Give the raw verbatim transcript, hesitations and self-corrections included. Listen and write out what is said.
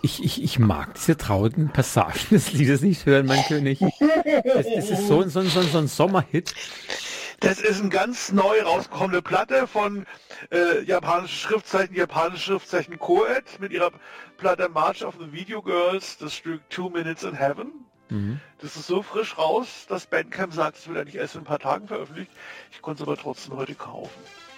Ich, ich, ich mag diese traurigen Passagen des Liedes nicht hören, mein König. Das, das ist so, so, so, so ein Sommerhit. Das ist eine ganz neu rauskommende Platte von äh, japanischen Schriftzeichen, japanische Schriftzeichen Coed mit ihrer Platte March of the Video Girls, das Stück Two Minutes in Heaven. Mhm. Das ist so frisch raus, dass Bandcamp sagt, es wird eigentlich erst in ein paar Tagen veröffentlicht. Ich konnte es aber trotzdem heute kaufen.